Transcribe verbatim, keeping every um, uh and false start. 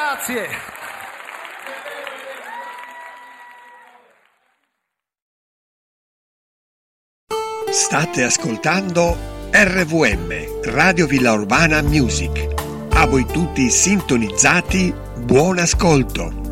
Grazie. State ascoltando R V M, Radio Villa Urbana Music. A voi tutti sintonizzati, buon ascolto.